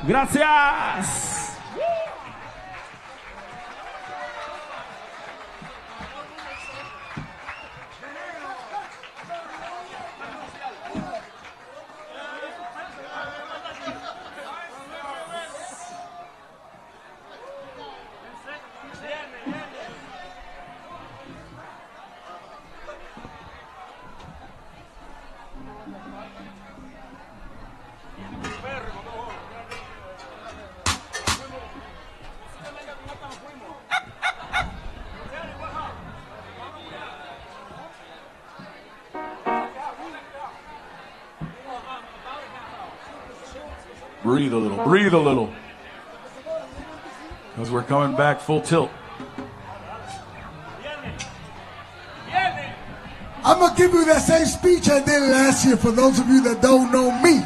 Gracias. Breathe a little, breathe a little. Because we're coming back full tilt. I'm going to give you that same speech I did last year for those of you that don't know me.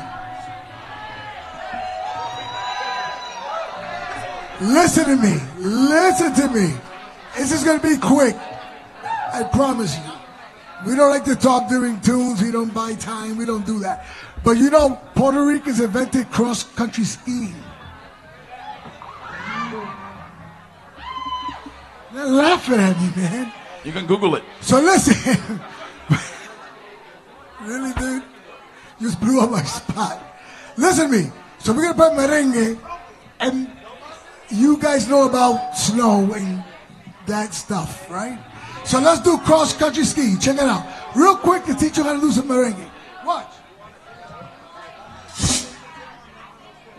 Listen to me. Listen to me. This is going to be quick. I promise you. We don't like to talk during tunes. We don't buy time. We don't do that. But you know, Puerto Ricans invented cross-country skiing. They're laughing at me, man. You can Google it. So listen. Really, dude? You just blew up my spot. Listen to me. So we're going to play merengue. And you guys know about snow and that stuff, right? So let's do cross-country skiing. Check it out. Real quick to teach you how to do some merengue. Watch.